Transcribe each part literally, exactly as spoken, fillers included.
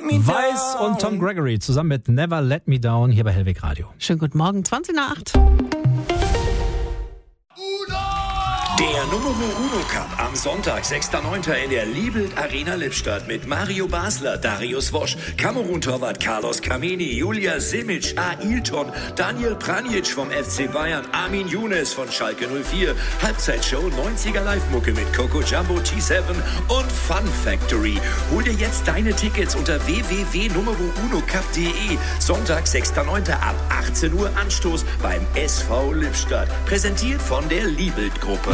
me Weiß down. und Tom Gregory zusammen mit Never Let Me Down hier bei Hellweg Radio. Schönen guten Morgen, zwanzig nach acht. Der Numero Uno Cup am Sonntag, sechster neunter in der Liebelt Arena Lippstadt mit Mario Basler, Darius Wosch, Kamerun-Torwart Carlos Kameni, Julia Simic, Ailton, Daniel Pranjic vom F C Bayern, Armin Younes von Schalke null vier, Halbzeitshow neunziger Live-Mucke mit Coco Jumbo, T sieben und Fun Factory. Hol dir jetzt deine Tickets unter w w w punkt numero uno cup punkt de. Sonntag, sechster neunter ab achtzehn Uhr Anstoß beim S V Lippstadt. Präsentiert von der Liebelt-Gruppe.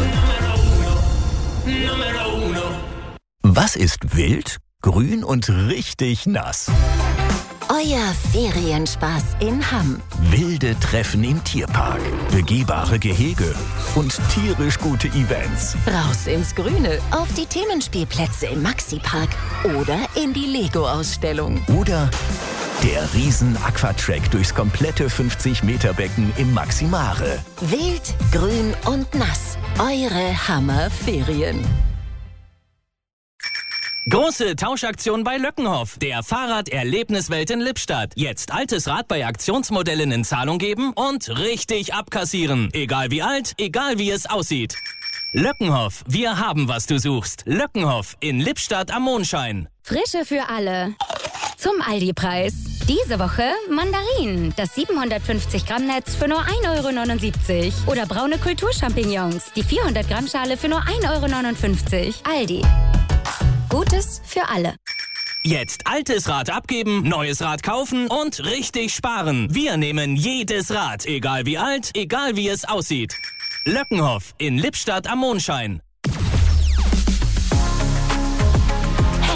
Was ist wild, grün und richtig nass? Euer Ferienspaß in Hamm. Wilde Treffen im Tierpark, begehbare Gehege und tierisch gute Events. Raus ins Grüne, auf die Themenspielplätze im Maxi-Park oder in die Lego-Ausstellung. Oder der Riesen-Aquatrack durchs komplette fünfzig Meter Becken im Maximare. Wild, grün und nass. Eure Hammer-Ferien. Große Tauschaktion bei Löckenhoff, der Fahrraderlebniswelt in Lippstadt. Jetzt altes Rad bei Aktionsmodellen in Zahlung geben und richtig abkassieren. Egal wie alt, egal wie es aussieht. Löckenhoff, wir haben, was du suchst. Löckenhoff in Lippstadt am Mondschein. Frische für alle. Zum Aldi-Preis. Diese Woche Mandarinen, das siebenhundertfünfzig Gramm Netz für nur ein Euro neunundsiebzig. Oder braune Kulturchampignons, die vierhundert Gramm Schale für nur ein Euro neunundfünfzig. Aldi. Gutes für alle. Jetzt altes Rad abgeben, neues Rad kaufen und richtig sparen. Wir nehmen jedes Rad, egal wie alt, egal wie es aussieht. Löckenhoff in Lippstadt am Mondschein.